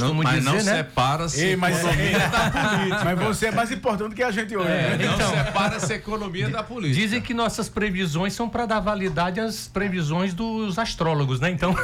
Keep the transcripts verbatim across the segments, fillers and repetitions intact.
costumo não, dizer, não né? separa-se Ei, mas, economia é, da política. Mas você é mais importante que a gente hoje. É, né? Não então, separa-se a economia da política. Dizem que nossas previsões são para dar validade às previsões dos astrólogos, né? Então,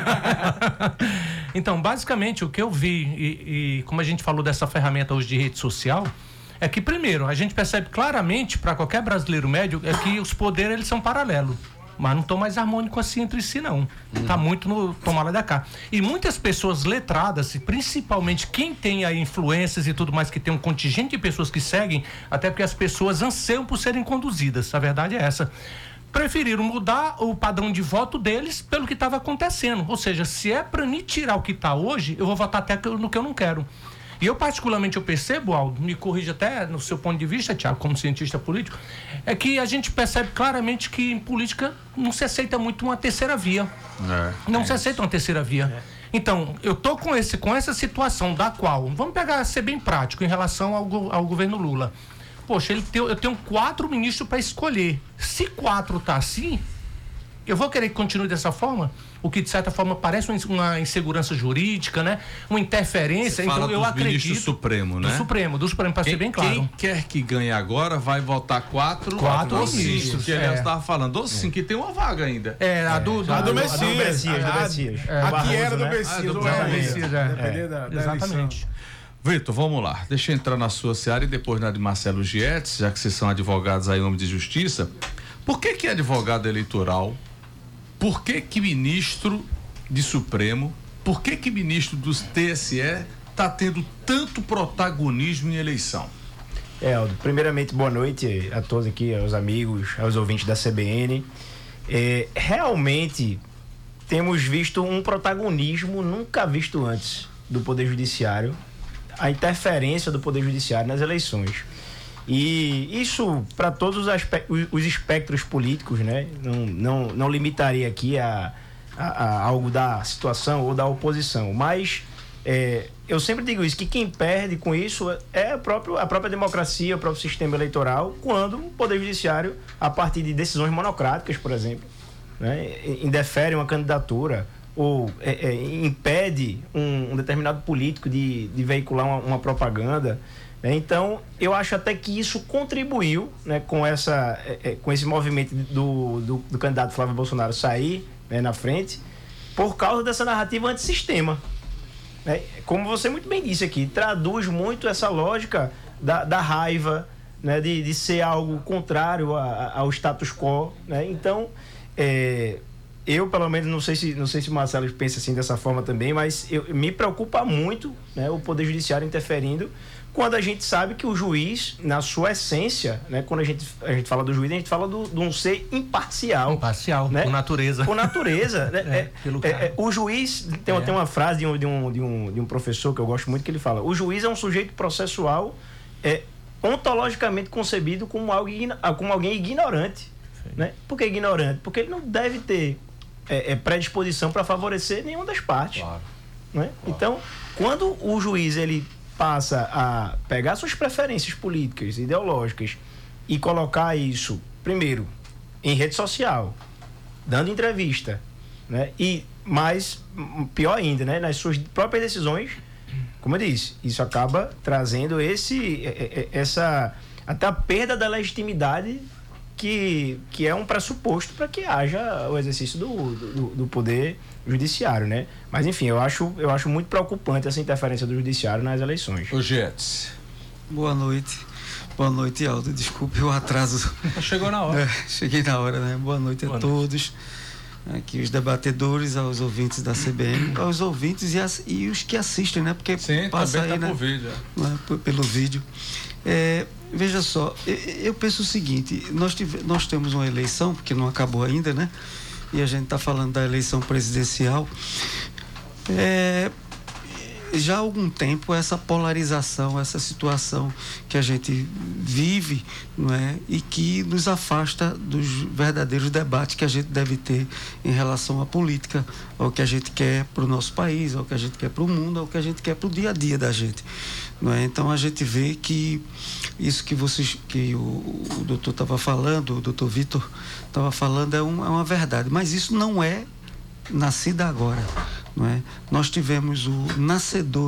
então basicamente, o que eu vi, e, e como a gente falou dessa ferramenta hoje de rede social, é que, primeiro, a gente percebe claramente, para qualquer brasileiro médio, é que os poderes eles são paralelos. Mas não estão mais harmônicos assim entre si, não. Está muito no tomar lá da cá. E muitas pessoas letradas, e principalmente quem tem aí influências e tudo mais, que tem um contingente de pessoas que seguem, até porque as pessoas anseiam por serem conduzidas. A verdade é essa. Preferiram mudar o padrão de voto deles pelo que estava acontecendo. Ou seja, se é para me tirar o que está hoje, eu vou votar até no que eu não quero. E eu, particularmente, eu percebo, Aldo, me corrija até no seu ponto de vista, Thiago, como cientista político, é que a gente percebe claramente que em política não se aceita muito uma terceira via. É, não é se aceita uma terceira via. É. Então, eu tô com, esse, com essa situação da qual, vamos pegar, ser bem prático em relação ao, ao governo Lula. Poxa, ele tem, eu tenho quatro ministros para escolher. Se quatro tá assim, eu vou querer que continue dessa forma? O que de certa forma parece uma insegurança jurídica, né? Uma interferência. Você fala então eu acredito. Do Supremo, né? Do Supremo, do Supremo, para ser bem claro. Quem quer que ganhe agora vai votar quatro, quatro ou ministros. Que aliás estava falando, ou sim, que tem uma vaga ainda. É, a do, do, a do do Messias. A do Messias, do Messias. É. Aqui era do Messias, ah, do do é, Messias, é. Dependendo da, da exatamente. Vitor, vamos lá. Deixa eu entrar na sua seara e depois na de Marcelo Gietes, já que vocês são advogados aí em nome de justiça. Por que que advogado eleitoral? Por que que ministro de Supremo, por que que ministro dos T S E está tendo tanto protagonismo em eleição? É, Aldo, primeiramente, boa noite a todos aqui, aos amigos, aos ouvintes da C B N. É, realmente, temos visto um protagonismo nunca visto antes do Poder Judiciário, a interferência do Poder Judiciário nas eleições. E isso para todos os, aspectos, os espectros políticos, né? Não, não, não limitaria aqui a, a, a algo da situação ou da oposição, mas é, eu sempre digo isso, que quem perde com isso é a própria, a própria democracia, o próprio sistema eleitoral, quando o Poder Judiciário, a partir de decisões monocráticas, por exemplo, né, indefere uma candidatura ou é, é, impede um, um determinado político de, de veicular uma, uma propaganda. Então, eu acho até que isso contribuiu, né, com, essa, é, com esse movimento do, do, do candidato Flávio Bolsonaro sair, né, na frente, por causa dessa narrativa antissistema. Né? Como você muito bem disse aqui, traduz muito essa lógica da, da raiva, né, de, de ser algo contrário a, a, ao status quo. Né? Então, é, eu, pelo menos, não sei se, não sei se o Marcelo pensa assim dessa forma também, mas eu, me preocupa muito, né, o Poder Judiciário interferindo, quando a gente sabe que o juiz, na sua essência, né, quando a gente, a gente fala do juiz, a gente fala do, de um ser imparcial. Imparcial, né? Por natureza. Por natureza. Né? é, é, pelo é, é, o juiz, tem, é. tem uma frase de um, de, um, de, um, de um professor que eu gosto muito, que ele fala: o juiz é um sujeito processual é, ontologicamente concebido como, algo, como alguém ignorante. Né? Por que ignorante? Porque ele não deve ter é, é, predisposição para favorecer nenhuma das partes. Claro. Né? Claro. Então, quando o juiz ele passa a pegar suas preferências políticas, ideológicas e colocar isso, primeiro, em rede social, dando entrevista, né? E mais, pior ainda, né? Nas suas próprias decisões, como eu disse, isso acaba trazendo esse, essa, até a perda da legitimidade que, que é um pressuposto para que haja o exercício do, do, do poder judiciário, né? Mas enfim, eu acho, eu acho muito preocupante essa interferência do judiciário nas eleições. O Jets. Boa noite. Boa noite, Aldo. Desculpe o atraso. Chegou na hora. É, cheguei na hora, né? Boa noite Boa a noite. todos. Aqui os debatedores, aos ouvintes da C B N, aos ouvintes e, as, e os que assistem, né? Porque Sim, passa aí, tá né? por vídeo. Né? Pelo vídeo. É, veja só, eu, eu penso o seguinte, nós, tive, nós temos uma eleição, porque não acabou ainda, né? E a gente está falando da eleição presidencial. É, já há algum tempo essa polarização, essa situação que a gente vive, não é? E que nos afasta dos verdadeiros debates que a gente deve ter em relação à política, ao que a gente quer para o nosso país, ao que a gente quer para o mundo, ao que a gente quer para o dia a dia da gente, não é? Então a gente vê que isso que vocês, que o, o doutor estava falando, o doutor Vitor estava falando, é, um, é uma verdade, mas isso não é nascida agora, não é? Nós tivemos o nascedor